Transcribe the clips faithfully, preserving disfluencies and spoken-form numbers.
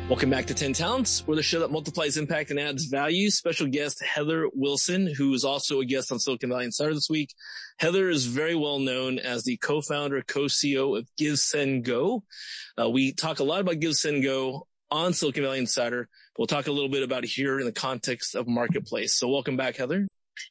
Welcome back to ten Talents. We're the show that multiplies impact and adds value. Special guest Heather Wilson, who is also a guest on Silicon Valley Insider this week. Heather is very well known as the co-founder, co-C E O of GiveSendGo. Uh, we talk a lot about GiveSendGo on Silicon Valley Insider. We'll talk a little bit about it here in the context of Marketplace. So welcome back, Heather.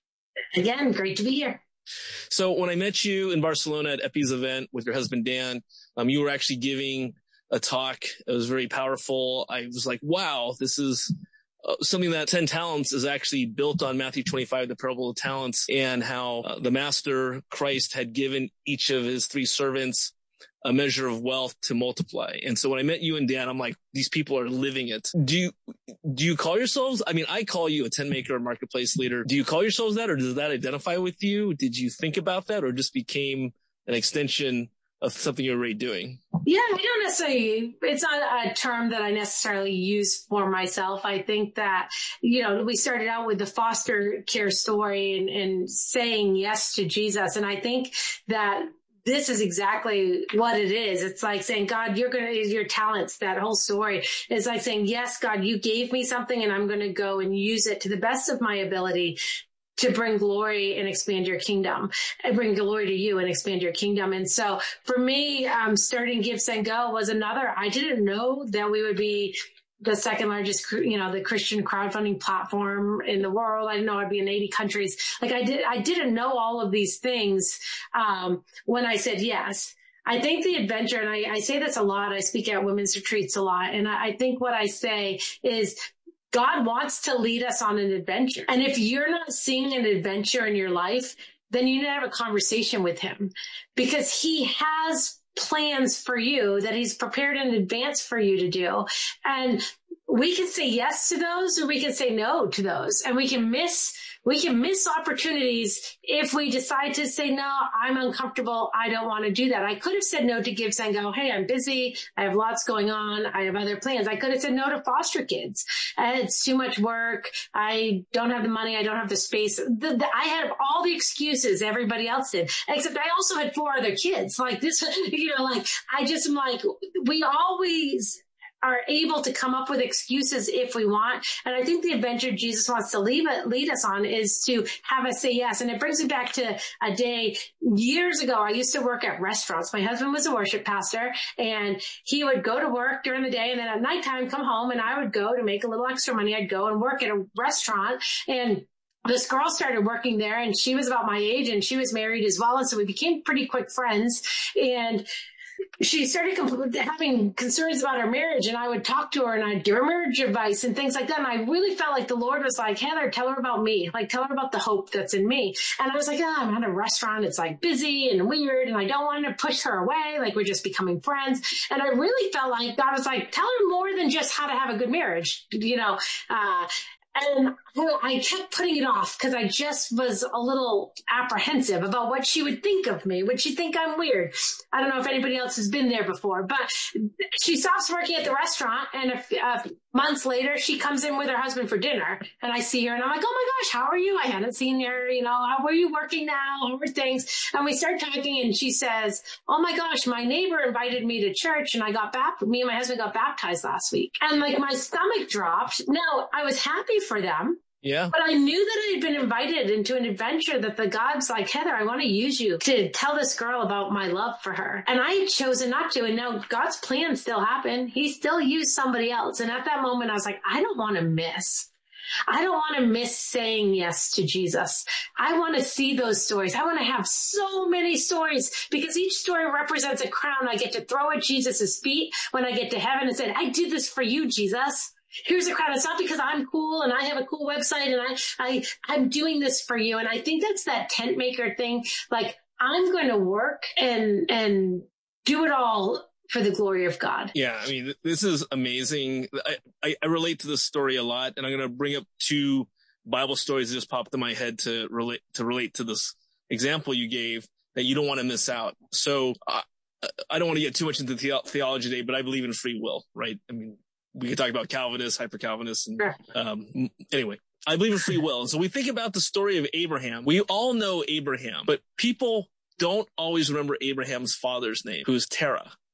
Again, great to be here. So when I met you in Barcelona at Epi's event with your husband, Dan, um, you were actually giving a talk. It was very powerful. I was like, wow, this is uh, something that ten Talents is actually built on Matthew twenty-five, the parable of talents, and how uh, the master Christ had given each of his three servants a measure of wealth to multiply. And so when I met you and Dan, I'm like, these people are living it. Do you, do you call yourselves, I mean, I call you a ten maker marketplace leader. Do you call yourselves that, or does that identify with you? Did you think about that, or just became an extension of something you're already doing? Yeah, I don't necessarily, it's not a term that I necessarily use for myself. I think that, you know, we started out with the foster care story and, and saying yes to Jesus. And I think that this is exactly what it is. It's like saying, God, you're going to, your talents, that whole story is like saying, yes, God, you gave me something and I'm going to go and use it to the best of my ability to bring glory and expand your kingdom, and bring glory to you and expand your kingdom. And so for me, um, starting GiveSendGo was another, I didn't know that we would be the second largest, you know, the Christian crowdfunding platform in the world. I didn't know I'd be in eighty countries. Like I did, I didn't know all of these things, um, when I said yes. I think the adventure, and I, I say this a lot, I speak at women's retreats a lot. And I, I think what I say is, God wants to lead us on an adventure. And if you're not seeing an adventure in your life, then you need to have a conversation with him, because he has plans for you that he's prepared in advance for you to do. And we can say yes to those, or we can say no to those. And we can miss, we can miss opportunities if we decide to say, no, I'm uncomfortable. I don't want to do that. I could have said no to GiveSendGo. Hey, I'm busy. I have lots going on. I have other plans. I could have said no to foster kids. It's too much work. I don't have the money. I don't have the space. The, the, I had all the excuses everybody else did, except I also had four other kids. Like this, you know, like I just am like, we always are able to come up with excuses if we want. And I think the adventure Jesus wants to lead, lead us on is to have us say yes. And it brings me back to a day years ago. I used to work at restaurants. My husband was a worship pastor, and he would go to work during the day, and then at nighttime come home, and I would go to make a little extra money. I'd go and work at a restaurant, and this girl started working there, and she was about my age, and she was married as well. And so we became pretty quick friends. And she started compl- having concerns about her marriage, and I would talk to her and I'd give her marriage advice and things like that. And I really felt like the Lord was like, Heather, tell her about me. Like, tell her about the hope that's in me. And I was like, oh, I'm at a restaurant. It's like busy and weird, and I don't want to push her away. Like, we're just becoming friends. And I really felt like God was like, tell her more than just how to have a good marriage, you know, uh, and I kept putting it off because I just was a little apprehensive about what she would think of me. Would she think I'm weird? I don't know if anybody else has been there before, but she stops working at the restaurant, and a, a months later, she comes in with her husband for dinner, and I see her and I'm like, oh my gosh, how are you? I hadn't seen her, you know, how are you working now? How are things? And we start talking, and she says, oh my gosh, my neighbor invited me to church, and I got back, me and my husband got baptized last week. And like my stomach dropped. Now, I was happy for them. Yeah. But I knew that I had been invited into an adventure that the God's like, Heather, I want to use you to tell this girl about my love for her. And I had chosen not to. And now God's plan still happened. He still used somebody else. And at that moment, I was like, I don't want to miss. I don't want to miss saying yes to Jesus. I want to see those stories. I want to have so many stories, because each story represents a crown I get to throw at Jesus's feet when I get to heaven and say, I did this for you, Jesus. Here's a crowd. It's not because I'm cool and I have a cool website and I, I, I'm doing this for you. And I think that's that tent maker thing. Like, I'm going to work and, and do it all for the glory of God. Yeah. I mean, this is amazing. I, I, I relate to this story a lot, and I'm going to bring up two Bible stories that just popped in my head to relate, to relate to this example you gave that you don't want to miss out. So uh, I don't want to get too much into the- theology today, but I believe in free will, right? I mean, we could talk about Calvinists, hyper-Calvinists. And, um, anyway, I believe in free will. And so we think about the story of Abraham. We all know Abraham, but people don't always remember Abraham's father's name, who's Terah.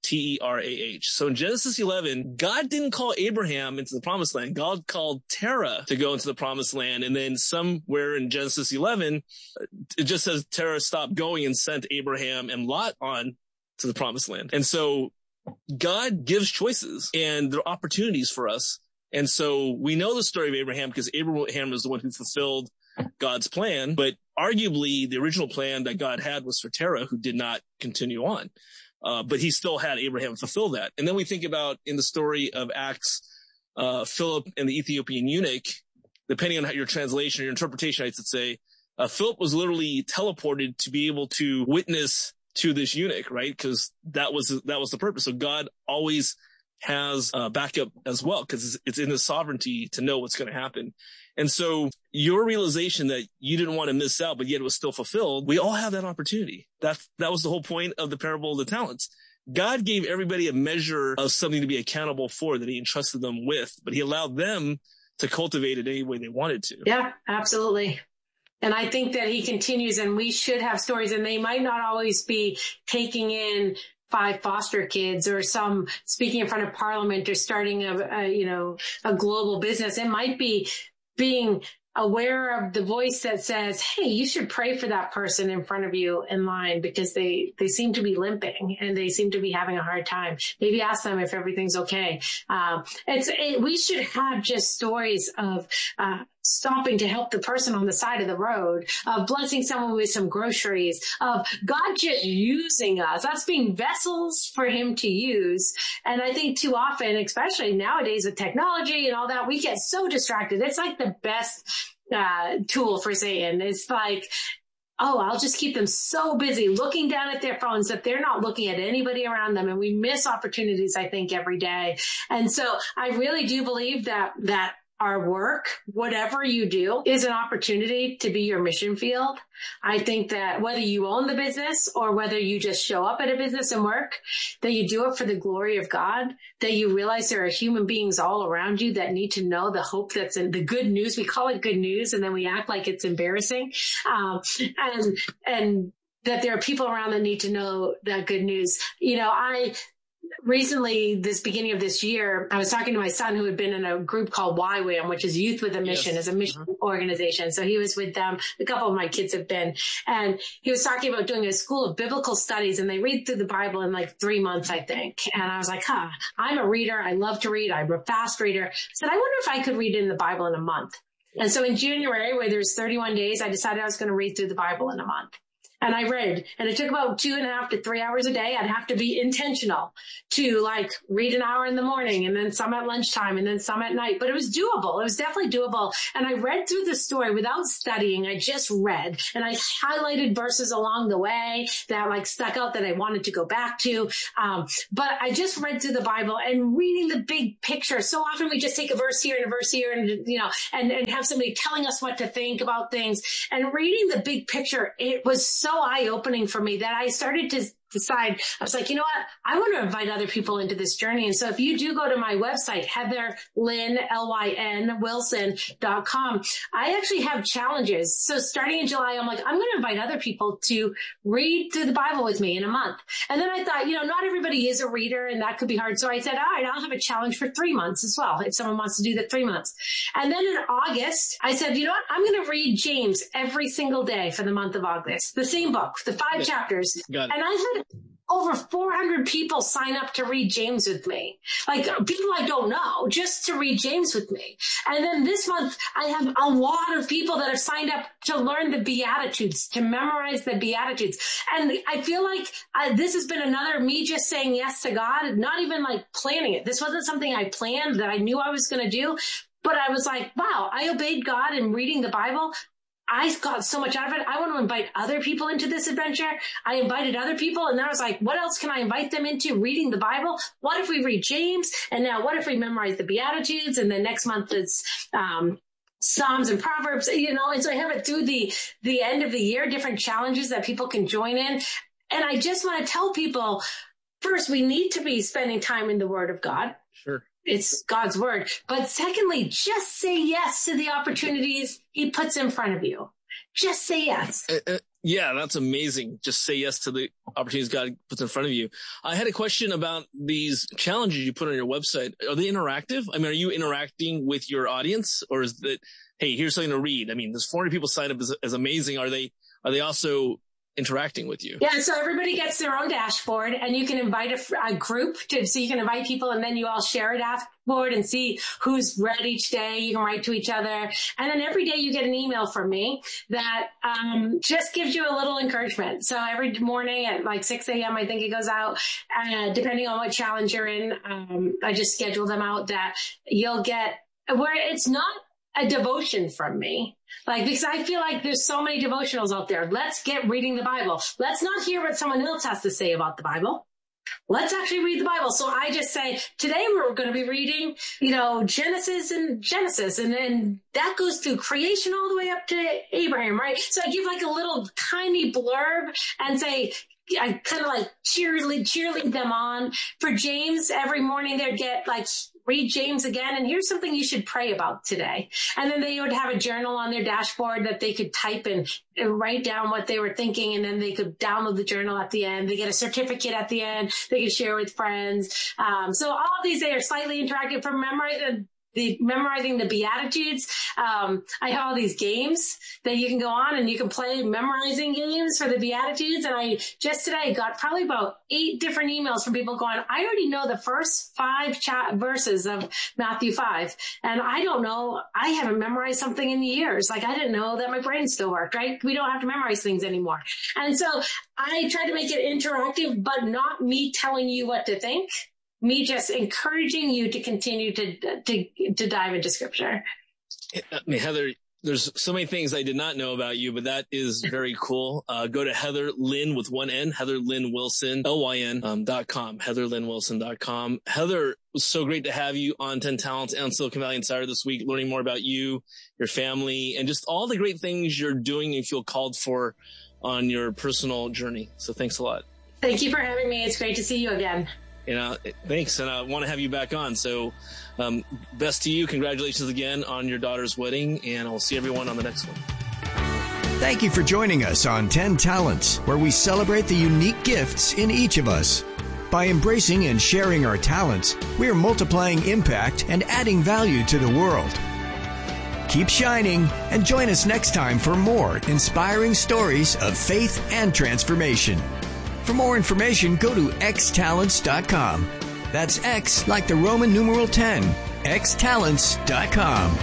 T E R A H. So in Genesis eleven, God didn't call Abraham into the promised land. God called Terah to go into the promised land. And then somewhere in Genesis eleven, it just says Terah stopped going and sent Abraham and Lot on to the promised land. And so God gives choices and there are opportunities for us. And so we know the story of Abraham because Abraham is the one who fulfilled God's plan. But arguably, the original plan that God had was for Terah, who did not continue on. Uh, but he still had Abraham fulfill that. And then we think about in the story of Acts, uh, Philip and the Ethiopian eunuch, depending on how your translation or your interpretation, I should say, uh, Philip was literally teleported to be able to witness to this eunuch, right? Because that was, that was the purpose. So God always has uh, backup as well, because it's, it's in his sovereignty to know what's going to happen. And so your realization that you didn't want to miss out, but yet it was still fulfilled, we all have that opportunity. That, that was the whole point of the parable of the talents. God gave everybody a measure of something to be accountable for that he entrusted them with, but he allowed them to cultivate it any way they wanted to. Yeah, absolutely. And I think that he continues, and we should have stories, and they might not always be taking in five foster kids or some speaking in front of Parliament or starting a, a you know, a global business. It might be being aware of the voice that says, hey, you should pray for that person in front of you in line because they, they seem to be limping and they seem to be having a hard time. Maybe ask them if everything's okay. Um, it's, it, we should have just stories of, uh, stopping to help the person on the side of the road, of blessing someone with some groceries, of God just using us, us being vessels for him to use. And I think too often, especially nowadays with technology and all that, we get so distracted. It's like the best uh, tool for Satan. It's like, oh, I'll just keep them so busy looking down at their phones that they're not looking at anybody around them. And we miss opportunities, I think, every day. And so I really do believe that that our work, whatever you do, is an opportunity to be your mission field. I think that whether you own the business or whether you just show up at a business and work, that you do it for the glory of God, that you realize there are human beings all around you that need to know the hope that's in the good news. We call it good news, and then we act like it's embarrassing. Um, and, and that there are people around that need to know that good news. You know, I, Recently, this beginning of this year, I was talking to my son who had been in a group called Y WAM, which is Youth with a Mission, yes. Is a mission mm-hmm. organization. So he was with them. A couple of my kids have been. And he was talking about doing a school of biblical studies, and they read through the Bible in like three months, I think. And I was like, huh, I'm a reader. I love to read. I'm a fast reader. I said, I wonder if I could read in the Bible in a month. And so in January, where there's thirty-one days, I decided I was going to read through the Bible in a month. And I read, and it took about two and a half to three hours a day. I'd have to be intentional to like read an hour in the morning and then some at lunchtime and then some at night. But it was doable. It was definitely doable. And I read through the story without studying. I just read, and I highlighted verses along the way that like stuck out that I wanted to go back to. Um, but I just read through the Bible and reading the big picture. So often we just take a verse here and a verse here and, you know, and, and have somebody telling us what to think about things. And reading the big picture, it was so eye-opening for me that I started to decide, I was like, you know what? I want to invite other people into this journey. And so if you do go to my website, Heather Lynn, L Y N, Wilson dot com, I actually have challenges. So starting in July, I'm like, I'm going to invite other people to read through the Bible with me in a month. And then I thought, you know, not everybody is a reader and that could be hard. So I said, all right, I'll have a challenge for three months as well, if someone wants to do the three months. And then in August, I said, you know what? I'm going to read James every single day for the month of August, the same book, the five yeah. chapters. And I had over four hundred people sign up to read James with me. Like people I don't know, just to read James with me. And then this month, I have a lot of people that have signed up to learn the Beatitudes, to memorize the Beatitudes. And I feel like uh, this has been another me just saying yes to God, not even like planning it. This wasn't something I planned that I knew I was going to do. But I was like, wow, I obeyed God in reading the Bible. I got so much out of it. I want to invite other people into this adventure. I invited other people, and then I was like, what else can I invite them into? Reading the Bible. What if we read James? And now what if we memorize the Beatitudes? And then next month it's um Psalms and Proverbs, you know, and so I have it through the the end of the year, different challenges that people can join in. And I just want to tell people, first, we need to be spending time in the Word of God. Sure. It's God's word. But secondly, just say yes to the opportunities he puts in front of you. Just say yes. And, Yeah, that's amazing. Just say yes to the opportunities God puts in front of you. I had a question about these challenges you put on your website. Are they interactive? I mean, are you interacting with your audience, or is that, hey, here's something to read? I mean, there's four hundred people signed up as, as amazing. Are they, are they also interacting with you? Yeah, so everybody gets their own dashboard, and you can invite a, a group to, so you can invite people, and then you all share a dashboard and see who's read each day. You can write to each other. And then every day you get an email from me that um, just gives you a little encouragement. So every morning at like six a.m., I think it goes out, uh, depending on what challenge you're in. Um, I just schedule them out that you'll get where it's not a devotion from me. Like, because I feel like there's so many devotionals out there. Let's get reading the Bible. Let's not hear what someone else has to say about the Bible. Let's actually read the Bible. So I just say, today we're going to be reading, you know, Genesis and Genesis. And then that goes through creation all the way up to Abraham, right? So I give like a little tiny blurb and say, I kind of like cheerlead, cheerlead them on. For James, every morning they'd get like, read James again, and here's something you should pray about today. And then they would have a journal on their dashboard that they could type and, and write down what they were thinking, and then they could download the journal at the end. They get a certificate at the end. They could share with friends. Um, so all of these, they are slightly interactive. For memorizing the memorizing the Beatitudes, um, I have all these games that you can go on and you can play memorizing games for the Beatitudes. And I just today got probably about eight different emails from people going, I already know the first five cha- verses of Matthew five. And I don't know, I haven't memorized something in years. Like, I didn't know that my brain still worked, right? We don't have to memorize things anymore. And so I try to make it interactive, but not me telling you what to think. Me just encouraging you to continue to, to, to dive into scripture. I mean, Heather, there's so many things I did not know about you, but that is very cool. Uh, go to Heather Lynn with one N, Heather Lynn Wilson, L Y N, um, dot com, heather lynn wilson dot com. Heather, it was so great to have you on ten Talents and Silicon Valley Insider this week, learning more about you, your family, and just all the great things you're doing and feel called for on your personal journey. So thanks a lot. Thank you for having me. It's great to see you again. You know, thanks. And I want to have you back on. So um, best to you. Congratulations again on your daughter's wedding. And I'll see everyone on the next one. Thank you for joining us on ten Talents, where we celebrate the unique gifts in each of us. By embracing and sharing our talents, we are multiplying impact and adding value to the world. Keep shining and join us next time for more inspiring stories of faith and transformation. For more information, go to x talents dot com. That's X like the Roman numeral ten, x talents dot com.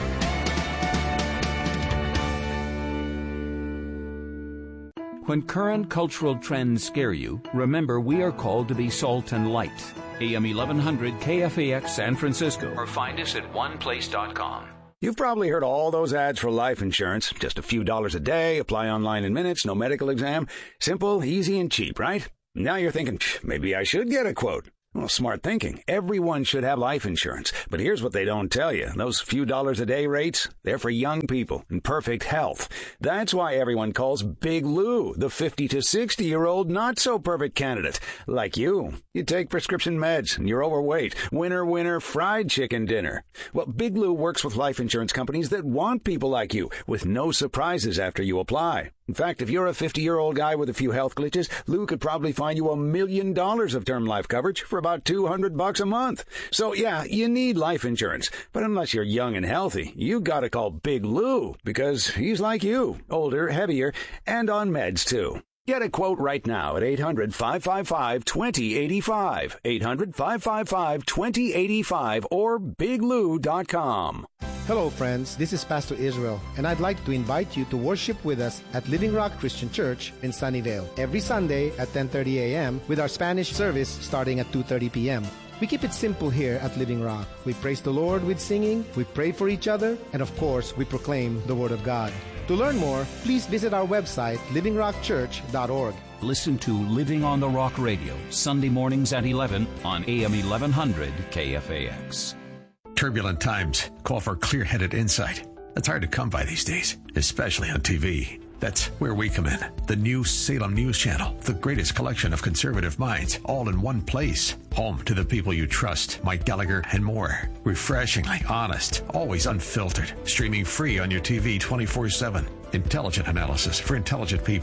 When current cultural trends scare you, remember we are called to be salt and light. A M eleven hundred K F A X San Francisco, or find us at one place dot com. You've probably heard all those ads for life insurance. Just a few dollars a day, apply online in minutes, no medical exam. Simple, easy, and cheap, right? Now you're thinking, maybe I should get a quote. Well, smart thinking. Everyone should have life insurance. But here's what they don't tell you. Those few dollars a day rates, they're for young people in perfect health. That's why everyone calls Big Lou the fifty to sixty-year-old not-so-perfect candidate. Like you. You take prescription meds and you're overweight. Winner, winner, fried chicken dinner. Well, Big Lou works with life insurance companies that want people like you with no surprises after you apply. In fact, if you're a fifty-year-old guy with a few health glitches, Lou could probably find you a million dollars of term life coverage for about two hundred bucks a month. So yeah, you need life insurance. But unless you're young and healthy, you gotta call Big Lou, because he's like you, older, heavier, and on meds too. Get a quote right now at eight hundred, five five five, two zero eight five, eight hundred, five five five, two zero eight five, or big lou dot com. Hello friends, this is Pastor Israel, and I'd like to invite you to worship with us at Living Rock Christian Church in Sunnyvale every Sunday at ten thirty a.m. with our Spanish service starting at two thirty p.m. We keep it simple here at Living Rock. We praise the Lord with singing, we pray for each other, and of course, we proclaim the Word of God. To learn more, please visit our website, living rock church dot org. Listen to Living on the Rock Radio, Sunday mornings at eleven on A M eleven hundred K F A X. Turbulent times call for clear-headed insight. That's hard to come by these days, especially on T V. That's where we come in. The new Salem News Channel, the greatest collection of conservative minds, all in one place. Home to the people you trust, Mike Gallagher and more. Refreshingly honest, always unfiltered. Streaming free on your T V twenty-four seven. Intelligent analysis for intelligent people.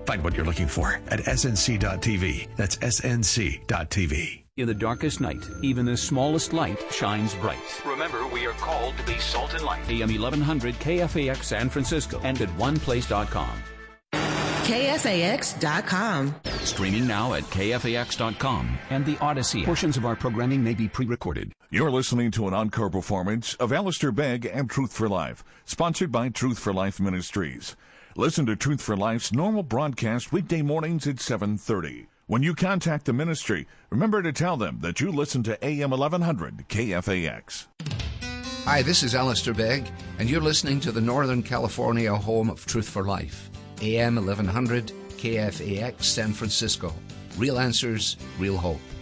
Find what you're looking for at S N C dot T V. That's S N C dot T V. In the darkest night, even the smallest light shines bright. Remember, we are called to be salt and light. A M eleven hundred K F A X San Francisco and at one place dot com. K F A X dot com. Streaming now at K F A X dot com and the Odyssey app. Portions of our programming may be pre-recorded. You're listening to an encore performance of Alistair Begg and Truth for Life, sponsored by Truth for Life Ministries. Listen to Truth for Life's normal broadcast weekday mornings at seven thirty. When you contact the ministry, remember to tell them that you listen to A M eleven hundred K F A X. Hi, this is Alistair Begg, and you're listening to the Northern California home of Truth for Life, A M eleven hundred K F A X San Francisco. Real answers, real hope.